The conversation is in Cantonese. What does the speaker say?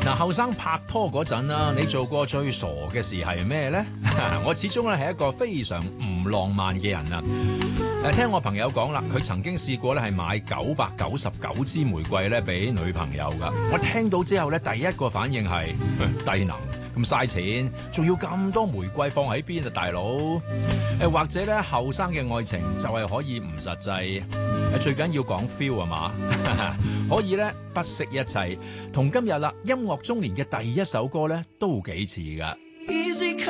嗱，後生拍拖嗰陣啦，你做過最傻嘅事係咩呢？我始終咧係一個非常唔浪漫嘅人啊！聽我朋友講啦，佢曾經試過咧係買999支玫瑰咧俾女朋友噶。我聽到之後咧，第一個反應係低能，咁嘥錢，仲要咁多玫瑰放喺邊啊，大佬？或者咧後生嘅愛情就係可以唔實際，最緊要講 feel 啊嘛，可以咧不惜一切，同今日啦音樂中年嘅第一首歌咧都幾似噶。